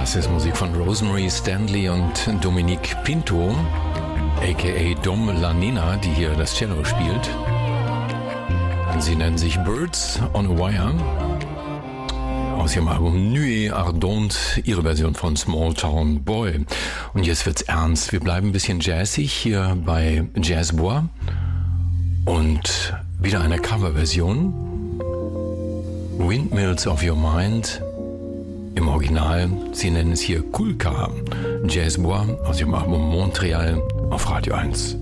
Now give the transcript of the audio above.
Das ist Musik von Rosemary Stanley und Dominique Pinto, a.k.a. Dom La Nina, die hier das Cello spielt. Sie nennen sich Birds on a Wire. Aus ihrem Album Nuit Ardente, ihre Version von Small Town Boy. Und jetzt wird's ernst. Wir bleiben ein bisschen jazzig hier bei Jazz Bois. Und wieder eine Coverversion. Windmills of Your Mind. Im Original, sie nennen es hier Kulka. Jazz Bois aus ihrem Album Montreal auf Radio 1.